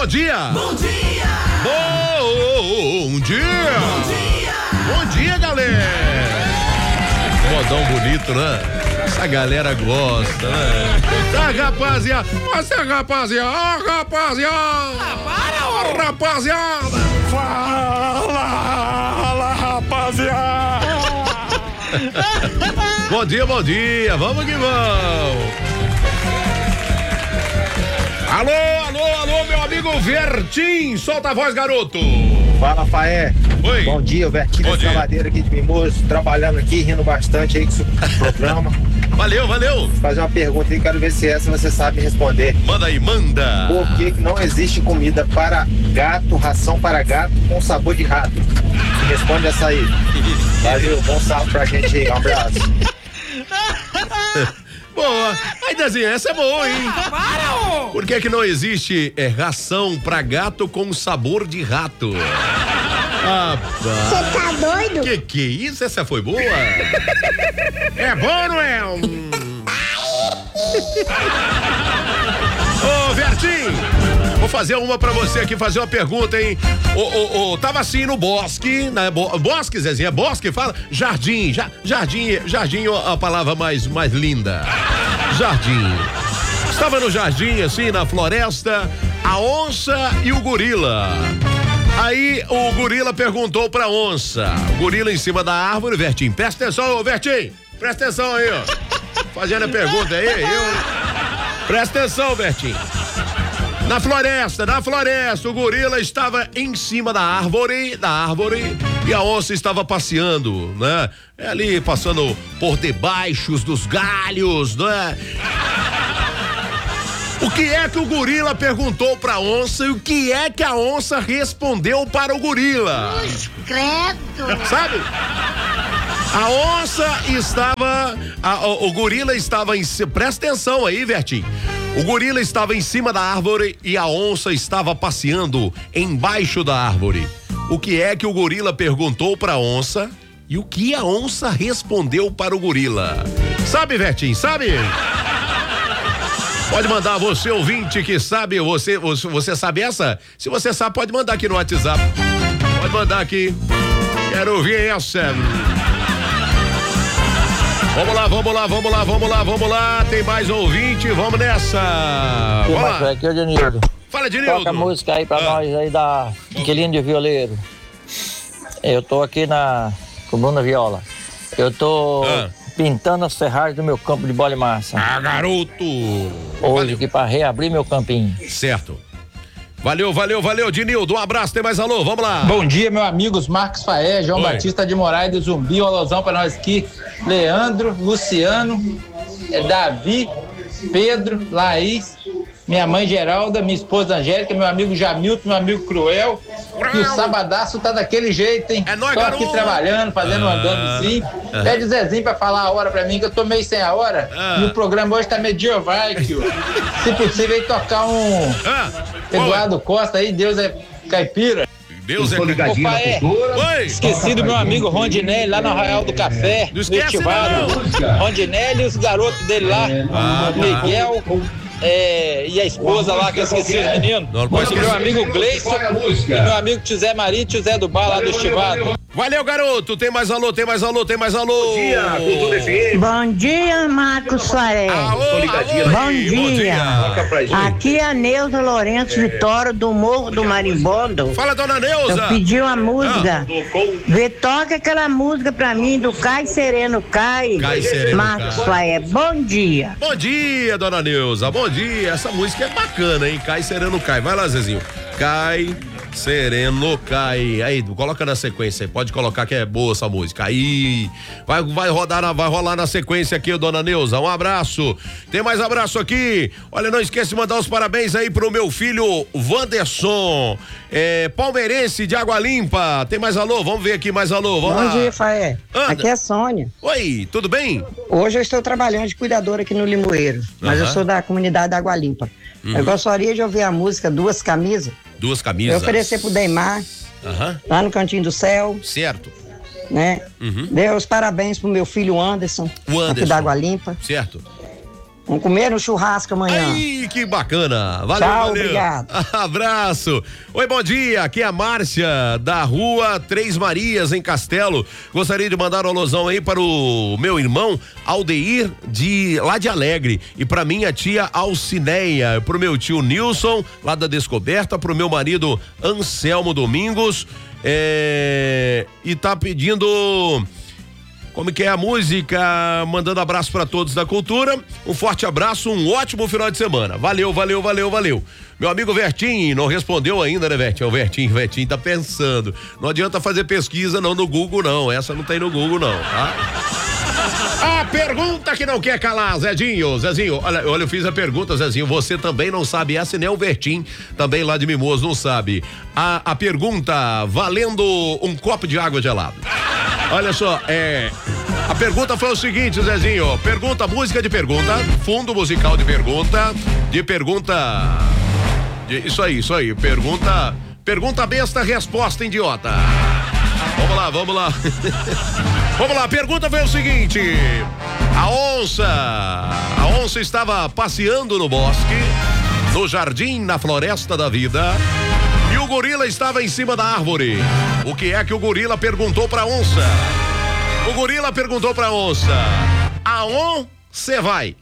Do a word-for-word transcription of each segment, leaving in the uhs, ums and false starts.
bom dia. Bom dia. Bom dia. Bom dia. Bom dia, galera. Modão bonito, né? Essa galera gosta, né? Tá, rapaziada. Nossa, rapaziada. Ó, rapaziada. Ah, para, ô. Rapaziada. Fala, rapaziada. Bom dia, bom dia. Vamos que vamos. Alô, alô, alô, meu amigo Vertim. Solta a voz, garoto. Fala, Faé. Oi. Bom dia, o Vertinho Bom de dia. Cavadeira aqui de Mimoso, trabalhando aqui, rindo bastante aí com o programa. Valeu, valeu. Vou fazer uma pergunta aí, quero ver se essa você sabe responder. Manda aí, manda. Por que que não existe comida para gato, ração para gato com sabor de rato? Me responde essa aí. Valeu, bom sábado pra gente aí, um abraço. Boa. Ainda assim, essa é boa, hein? Ah, para, ô. Por que que não existe é, ração pra gato com sabor de rato? Você tá doido? Que que é isso? Essa foi boa? É bom, não é? Hum. Ô, Vertim, vou fazer uma pra você aqui, fazer uma pergunta, hein? Ô, ô, ô, tava assim no bosque, né? Bo, bosque, Zezinho, é bosque? Fala, jardim, ja, jardim, jardim é a palavra mais, mais linda. Jardim. Estava no jardim, assim, na floresta, a onça e o gorila. Aí o gorila perguntou pra onça, o gorila em cima da árvore, Vertim, presta atenção, ô Vertim, presta atenção aí, ó. Fazendo a pergunta aí, eu... Presta atenção, Vertim. Na floresta, na floresta, o gorila estava em cima da árvore, da árvore, e a onça estava passeando, né? Ali, passando por debaixo dos galhos, né? O que é que o gorila perguntou pra onça e o que é que a onça respondeu para o gorila? Credo. Sabe? A onça estava, a, o, o gorila estava em, presta atenção aí, Vertim. O gorila estava em cima da árvore e a onça estava passeando embaixo da árvore. O que é que o gorila perguntou para a onça e o que a onça respondeu para o gorila? Sabe, Vertim, sabe? Pode mandar, você ouvinte que sabe, você, você, você sabe essa? Se você sabe, pode mandar aqui no WhatsApp. Pode mandar aqui. Quero ouvir essa. Vamos lá, vamos lá, vamos lá, vamos lá, vamos lá. Tem mais ouvinte, vamos nessa. Vamos lá. Aqui é o Denildo. Fala, Denildo. Toca a música aí pra ah. nós aí da Inquilino de Violeiro. Eu tô aqui na com Bruna Viola. Eu tô ah. pintando as ferragens do meu campo de bola e massa. Ah, garoto. Hoje Valeu. aqui pra reabrir meu campinho. Certo. Valeu, valeu, valeu, Dinildo. Um abraço, tem mais alô, vamos lá. Bom dia, meu amigos Marcos Faé, João Oi. Batista de Moraes do Zumbi, um alôzão pra nós aqui. Leandro, Luciano, Davi, Pedro, Laís, minha mãe Geralda, minha esposa Angélica, meu amigo Jamilton, meu amigo Cruel. E o sabadaço tá daquele jeito, hein? É nóis, Tô garoto. aqui trabalhando, fazendo Ah. um andandozinho. Ah. Pede o Zezinho pra falar a hora pra mim, que eu tô meio sem a hora. Ah. E o programa hoje tá medieval, tio. Se possível, aí tocar um Ah, Eduardo Costa aí, Deus é caipira. Deus é Ô, Faé, Oi. esqueci do meu amigo Rondinelli lá no Arraial do Café, Não no esquece, Etivado. não. Rondinelli e os garotos dele lá, Ah, Miguel é, e a esposa lá, que eu esqueci os meninos. Não, não pode Meu esquecer. amigo Gleison e meu amigo Tio Zé Maria e Tio Zé do Bar lá do Estivado. Valeu, garoto. Tem mais alô, tem mais alô, tem mais alô. Bom dia, Cultura F M. Bom dia, Marcos Faé. Alô, alô, Bom aí, dia. Toca pra gente. Aqui é a Neuza Lourenço Vitória do Morro do Marimbondo. Fala, dona Eu Neuza. pedi uma música. Vê, toca aquela música pra mim do Cai Sereno Cai. Cai Sereno Marcos Cai. Faé, bom dia. Bom dia, dona Neuza. Bom dia. Essa música é bacana, hein? Cai, sereno, cai. Vai lá, Zezinho. Cai, sereno, cai. Aí, coloca na sequência aí. Pode colocar que é boa essa música. Aí, vai, vai rodar, na, vai rolar na sequência aqui, dona Neuza. Um abraço. Tem mais abraço aqui. Olha, não esquece de mandar os parabéns aí pro meu filho Wanderson, é, palmeirense de Água Limpa. Tem mais alô? Vamos ver aqui mais alô. Vamos Bom lá. dia, Faé. Anda. Aqui é Sônia. Oi, tudo bem? Hoje eu estou trabalhando de cuidadora aqui no Limoeiro, mas Aham. eu sou da comunidade da Água Limpa. Uhum. Eu gostaria de ouvir a música Duas Camisas. Duas Eu camisas. oferecer pro Deimar, Aham. lá no Cantinho do Céu, Certo. né? Uhum. Dê os parabéns pro meu filho Anderson, O Anderson. aqui da Água Limpa. Certo. Vamos comer no churrasco amanhã. Ai, que bacana. Valeu, Tchau, valeu. obrigado. Abraço. Oi, bom dia. Aqui é a Márcia, da rua Três Marias, em Castelo. Gostaria de mandar um alusão aí para o meu irmão Aldeir, de lá de Alegre. E para minha tia Alcineia. Pro meu tio Nilson, lá da Descoberta. Pro meu marido Anselmo Domingos. É... E tá pedindo... Como que é a música? Mandando abraço para todos da cultura. Um forte abraço, um ótimo final de semana. Valeu, valeu, valeu, valeu. Meu amigo Vertim não respondeu ainda, né, Vertim? O Vertim, Vertim tá pensando. Não adianta fazer pesquisa não no Google, não. Essa não tem no Google, não, tá? A pergunta que não quer calar, Zezinho. Zezinho, olha, olha, eu fiz a pergunta, Zezinho. Você também não sabe essa, e nem o Vertim, também lá de Mimoso, não sabe. A, a pergunta valendo um copo de água gelada. Olha só, é. A pergunta foi o seguinte, Zezinho. Pergunta, música de pergunta, fundo musical de pergunta, de pergunta. De, isso aí, isso aí. Pergunta. Pergunta besta, resposta idiota. Vamos lá, vamos lá. Vamos lá, a pergunta foi o seguinte: a onça, a onça estava passeando no bosque, no jardim, na floresta da vida, e o gorila estava em cima da árvore. O que é que o gorila perguntou pra onça? O gorila perguntou pra onça: aonde você vai?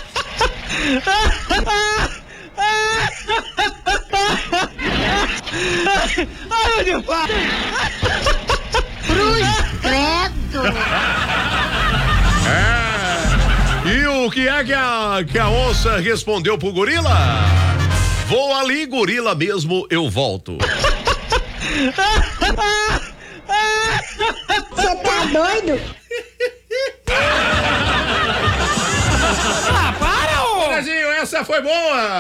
Ai, meu pai! Cruz, credo! É. E o que é que a, que a onça respondeu pro gorila? Vou ali, gorila mesmo, eu volto. Você tá doido? Ah, para, ô! Brasil, essa foi boa!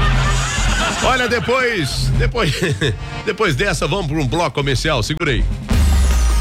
Olha, depois, depois, depois dessa, vamos para um bloco comercial. Segura aí.